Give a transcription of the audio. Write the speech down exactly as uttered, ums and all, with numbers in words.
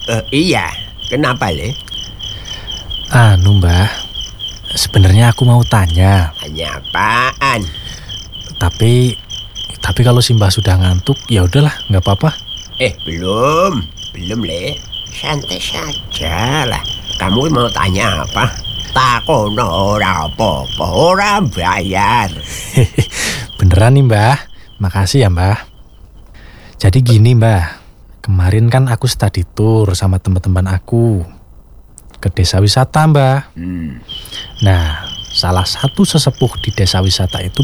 Uh, iya, kenapa Le? Anu Mbah, sebenarnya aku mau tanya. Tanya apaan? Tapi, tapi kalau si Mbah sudah ngantuk, ya udahlah, nggak apa-apa. Eh, belum, belum Le. Santai saja lah. Kamu mau tanya apa? Takono ora apa-apa, ora bayar. Beneran nih Mbah, makasih ya Mbah. Jadi gini Mbah, kemarin kan aku study tour sama teman-teman aku ke desa wisata Mbah. Hmm. Nah, salah satu sesepuh di desa wisata itu